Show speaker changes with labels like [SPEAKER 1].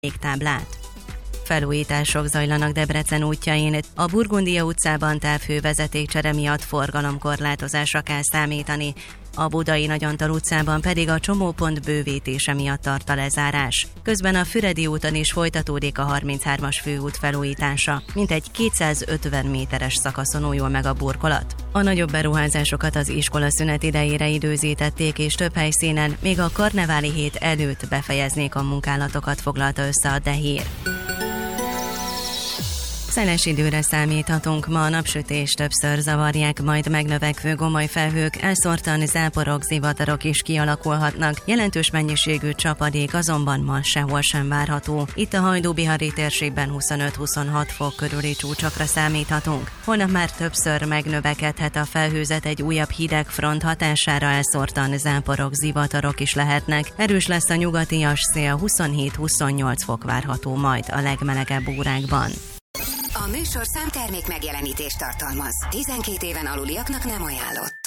[SPEAKER 1] táblát. Felújítások zajlanak Debrecen útjain. A Burgundia utcában távhővezetékcsere miatt forgalomkorlátozásra kell számítani. A Budai Nagyantal utcában pedig a csomópont bővítése miatt tart a lezárás. Közben a Füredi úton is folytatódik a 33-as főút felújítása. Mintegy 250 méteres szakaszon újul meg a burkolat. A nagyobb beruházásokat az iskolaszünet idejére időzítették, és több helyszínen még a karneváli hét előtt befejeznék a munkálatokat, foglalta össze a De Hír. Szeles időre számíthatunk, ma a napsütés többször zavarják, majd megnövekvő gomoly felhők, elszórtan záporok, zivatarok is kialakulhatnak, jelentős mennyiségű csapadék azonban ma sehol sem várható. Itt a Hajdú-Bihari térségben 25-26 fok körüli csúcsokra számíthatunk. Holnap már többször megnövekedhet a felhőzet, egy újabb hideg front hatására elszórtan záporok, zivatarok is lehetnek. Erős lesz a nyugatias szél, 27-28 fok várható majd a legmelegebb órákban.
[SPEAKER 2] A műsorszám termék megjelenítést tartalmaz. 12 éven aluliaknak nem ajánlott.